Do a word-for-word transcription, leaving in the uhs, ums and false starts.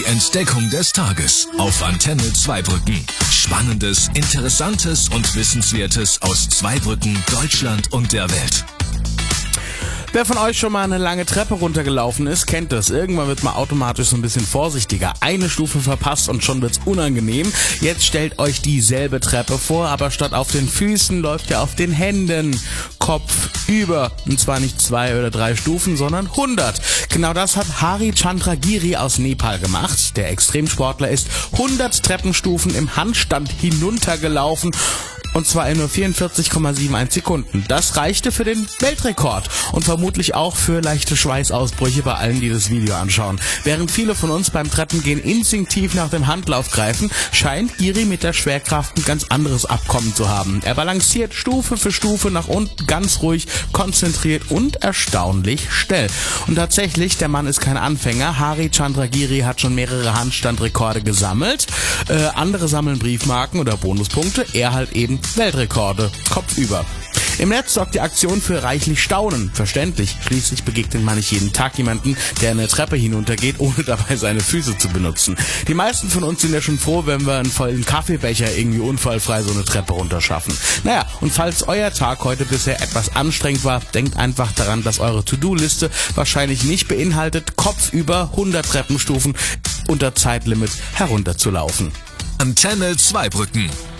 Entdeckung des Tages auf Antenne Zweibrücken. Spannendes, Interessantes und Wissenswertes aus Zweibrücken, Deutschland und der Welt. Wer von euch schon mal eine lange Treppe runtergelaufen ist, kennt das. Irgendwann wird man automatisch so ein bisschen vorsichtiger. Eine Stufe verpasst und schon wird's unangenehm. Jetzt stellt euch dieselbe Treppe vor, aber statt auf den Füßen läuft ihr auf den Händen. Kopf über. Und zwar nicht zwei oder drei Stufen, sondern hundert. Genau das hat Hari Chandragiri aus Nepal gemacht. Der Extremsportler ist hundert Treppenstufen im Handstand hinuntergelaufen. Und zwar in nur vierundvierzig Komma einundsiebzig Sekunden. Das reichte für den Weltrekord und vermutlich auch für leichte Schweißausbrüche bei allen, die das Video anschauen. Während viele von uns beim Treppengehen instinktiv nach dem Handlauf greifen, scheint Giri mit der Schwerkraft ein ganz anderes Abkommen zu haben. Er balanciert Stufe für Stufe nach unten ganz ruhig, konzentriert und erstaunlich schnell. Und tatsächlich, der Mann ist kein Anfänger. Hari Chandragiri hat schon mehrere Handstandrekorde gesammelt. Äh, andere sammeln Briefmarken oder Bonuspunkte. Er halt eben Weltrekorde, kopfüber. Im Netz sorgt die Aktion für reichlich Staunen. Verständlich, schließlich begegnet man nicht jeden Tag jemanden, der eine Treppe hinuntergeht, ohne dabei seine Füße zu benutzen. Die meisten von uns sind ja schon froh, wenn wir einen vollen Kaffeebecher irgendwie unfallfrei so eine Treppe runterschaffen. Naja, und falls euer Tag heute bisher etwas anstrengend war, denkt einfach daran, dass eure To-Do-Liste wahrscheinlich nicht beinhaltet, kopfüber hundert Treppenstufen unter Zeitlimit herunterzulaufen. Antenne Zweibrücken.